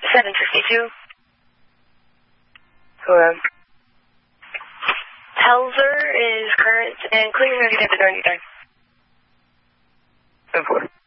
752. Hello. Helzer is current and clear ready to have the 99. 10-4.